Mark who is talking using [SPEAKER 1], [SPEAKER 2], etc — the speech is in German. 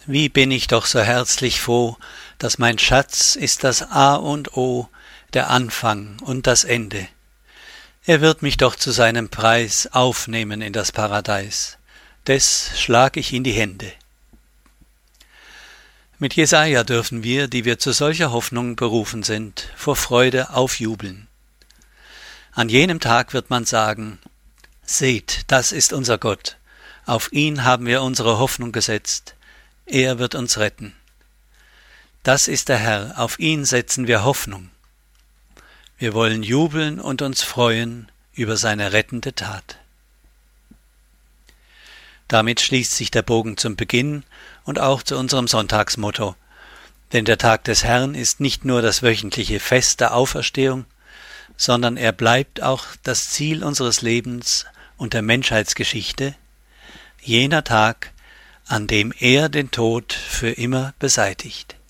[SPEAKER 1] Wie bin ich doch so herzlich froh, dass mein Schatz ist das A und O, der Anfang und das Ende. Er wird mich doch zu seinem Preis aufnehmen in das Paradies. Des schlag ich in die Hände. Mit Jesaja dürfen wir, die wir zu solcher Hoffnung berufen sind, vor Freude aufjubeln. An jenem Tag wird man sagen: Seht, das ist unser Gott, auf ihn haben wir unsere Hoffnung gesetzt, er wird uns retten. Das ist der Herr, auf ihn setzen wir Hoffnung. Wir wollen jubeln und uns freuen über seine rettende Tat. Damit schließt sich der Bogen zum Beginn und auch zu unserem Sonntagsmotto. Denn der Tag des Herrn ist nicht nur das wöchentliche Fest der Auferstehung, sondern er bleibt auch das Ziel unseres Lebens und der Menschheitsgeschichte, jener Tag, an dem er den Tod für immer beseitigt.